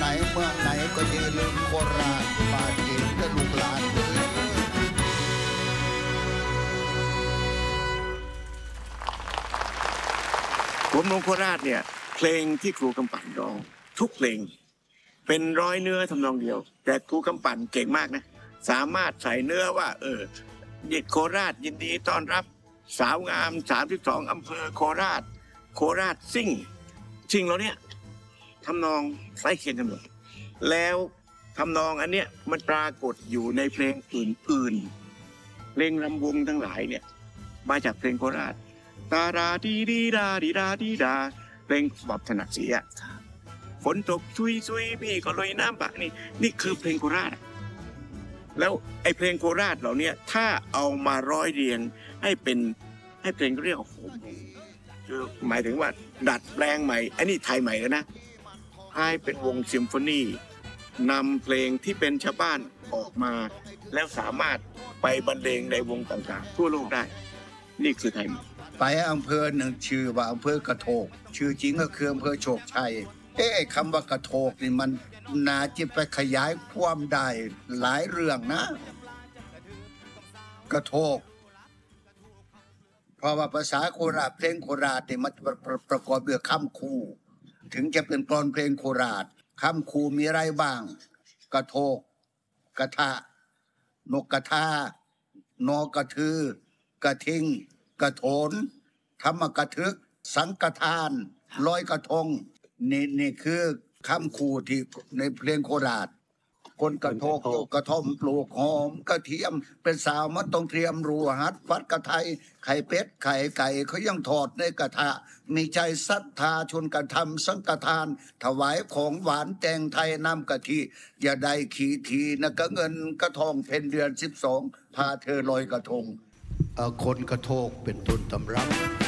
ไหนเมืองไหนก็อย่าลืมโคราชบาดเจ็บและลูกหลานผมลงโคราชเนี่ยเพลงที่ครูกำปั่นร้องทุกเพลงเป็นร้อยเนื้อทำนองเดียวแต่ครูกำปั่นเก่งมากนะสามารถใส่เนื้อว่ายิดโคราชยินดีต้อนรับสาวงาม32อำเภอโคราชซิ่งเราเนี่ยทำนองใกล้เคียงกันหมดแล้วทำนองอันเนี้ยมันปรากฏอยู่ในเพลงอื่นๆเพลงรำวงทั้งหลายเนี่ยมาจากเพลงโคราชตาดาดีดีดาดีดาดีดาเพลงบอบถนัดศรีอ่ะฝนตกซุยพี่ก็ลอยน้ำปะนี่คือเพลงโคราชแล้วไอ้เพลงโคราชเหล่านี้ถ้าเอามาร้อยเรียงให้เพลงเรียกว่าคือหมายถึงว่าดัดแปลงใหม่อันนี้ไทยใหม่แล้วนะให้เป็นวงซิมโฟนีนำเพลงที่เป็นชาวบ้านออกมาแล้วสามารถไปบรรเลงในวงต่างๆทั่วโลกได้นี่คือไทยใหม่ไปอำเภอหนึ่งชื่อว่าอำเภอกระโทกชื่อจริงก็คืออำเภอโชคชัยไอ้คำว่ากระโทกนี่มันน่าจะไปขยายความได้หลายเรื่องนะกระโทกเพราะว่าภาษาโคราชเพลงโคราชเนี่ยมันประกอบด้วยคำคูถึงจะเป็นกลอนเพลงโคราชคำคูมีอะไรบ้างกระโทกกระทะนกกระทานอกระทือกระทิงกระโถนธรรมกระทึกสังฆทานลอยกระทงนี่คือคำคูที่ในเพลงโคราชคนกระโทกกระท่อมปลูกหอมกระเทียมเป็นสาวมันต้องเตรียมรัวหัดฟัดกระไทยไข่เป็ดไข่ไก่เขายังทอดในกระทะมีใจศรัทธาชนกระทำสังฆทานถวายของหวานแตงไทยน้ำกะทิอย่าได้ขี้ทีนะก็เงินกระทองเพนเดือน12พาเธอลอยกระทงคนกระโทกเป็นต้นตำรับ